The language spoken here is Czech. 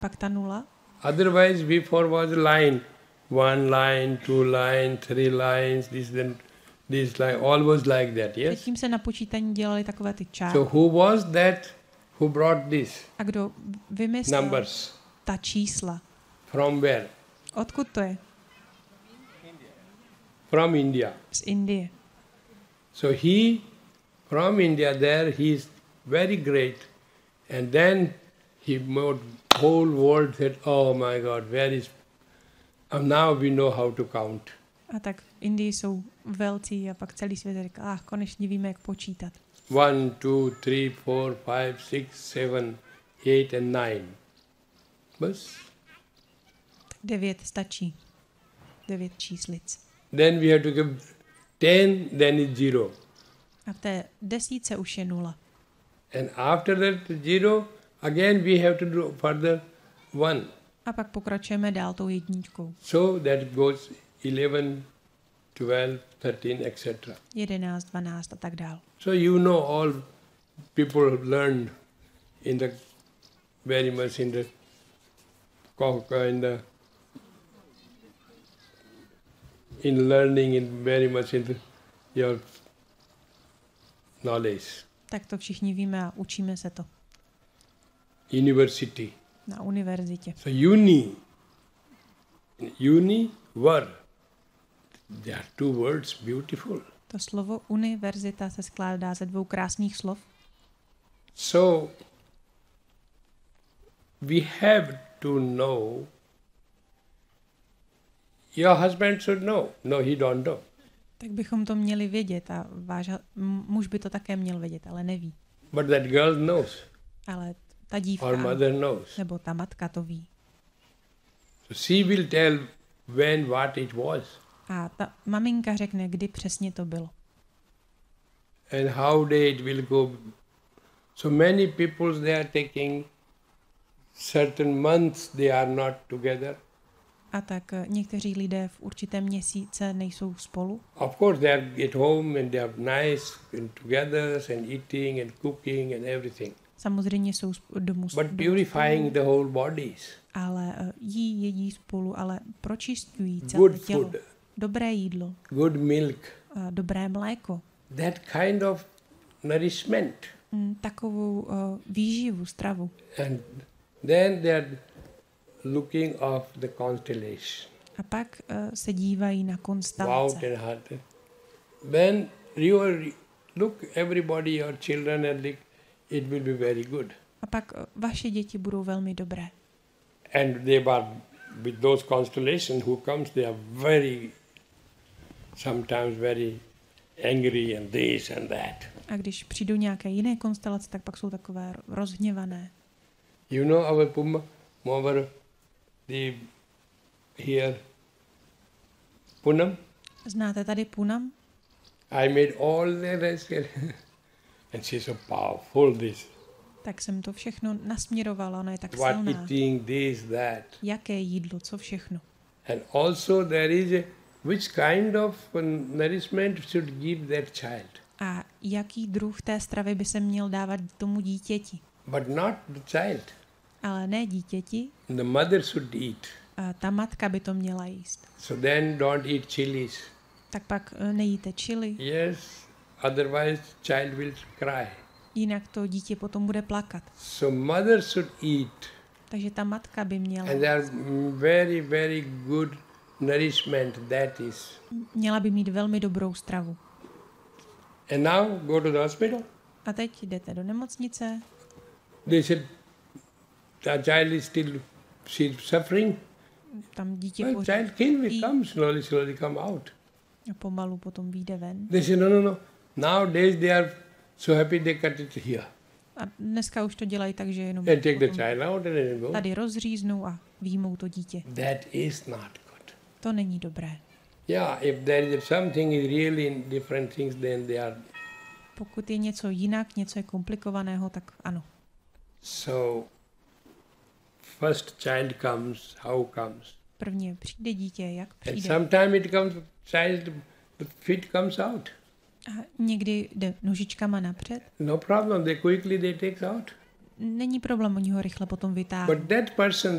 Pak ta nula. Otherwise, before was a line. 1 line, 2 line, 3 lines, this line, all was like that, yes? Předtím se na počítání dělaly takové ty čárky. So who was that who brought this? A kdo vymyslel Numbers. ta čísla? From where? Odkud to je? From India. Z Indie. So he, from India there, he is very great. And then he made whole world said, oh my God, where is... And now we know how to count. A tak v Indii jsou velcí a pak celý svět říká, konečně víme, jak počítat. 1, 2, 3, 4, 5, 6, 7, 8 and 9. Bas. 9 stačí. 9 číslic. Then we have to give 10, then it's 0. A v té desítce už je 0. And after that 0, again we have to do further 1. A pak pokračujeme dál tou jedničkou. So that goes 11, 12, 13, etc. 11, 12 a tak dál. So you know all people learn in the very much in the in learning in very much in your knowledge. Tak to všichni víme a učíme se to. University. Na univerzitě. So uni, were. There are 2 words, beautiful. To slovo univerzita se skládá ze 2 krásných slov. So we have to know. Your husband should know. No, he don't know. Tak bychom to měli vědět a muž by to také měl vědět, ale neví. But that girl knows. Ale ta dívka Or mother knows. nebo ta matka to ví. So she will tell when what it was. A ta maminka řekne, kdy přesně to bylo. And how day it will go. So many people, they are taking certain months, they are not together. A tak někteří lidé v určitém měsíce nejsou spolu. Of course they are at home and they are nice and together and eating and cooking and everything. Samozřejmě jsou domů But purifying the whole bodies. Ale jedí spolu, ale pročišťují celé Good tělo. food. Dobré jídlo. Good milk. Dobré mléko. That kind of nourishment. Takovou výživu, stravu. And then they are looking of the constellation. A pak se dívají na konstelace. When you look everybody, your children, and it will be very good. A pak vaše děti budou velmi dobré. And they are with those constellations who comes, they are sometimes very angry and this and that. A když přijdou nějaké jiné konstelace, tak pak jsou takové rozhněvané. You know our Puma, here Punam? Znáte tady Punam? I made all the rest and she's so powerful this. Tak jsem to všechno nasměrovala, ona je tak What silná. eating, this, that. Jaké jídlo, co všechno. And also there is which kind of nourishment should give that child. A jaký druh té stravy by se měl dávat tomu dítěti? But not the child. Ale ne dítěti. The mother should eat. A ta matka by to měla jíst. So then don't eat chilies. Tak pak nejíte chili. Yes, otherwise child will cry. Jinak to dítě potom bude plakat. So mother should eat. Takže ta matka by měla. And there's very, very good nourishment that is. Měla by mít velmi dobrou stravu. And now go to the hospital. A teď jdete do nemocnice. They said the child is still suffering. Tam dítě Well, pořád child will come slowly come out. a pomalu potom vyjde ven. They said no. Nowadays they are so happy they cut it here. A dneska už to dělají tak, že jenom And take the child out and then go. tady rozříznou a výjmou to dítě. That is not good. To není dobré. Yeah, if there is something is really in different things, then they are. Pokud je něco jinak, něco je komplikovaného, tak ano. So, first child comes, how comes? Prvně přijde dítě, jak And přijde. sometimes it comes, child, the feet comes out. A někdy jde nožičkama napřed. No problem, they quickly they take out. Není problém, oni ho rychle potom vytáhnou. But that person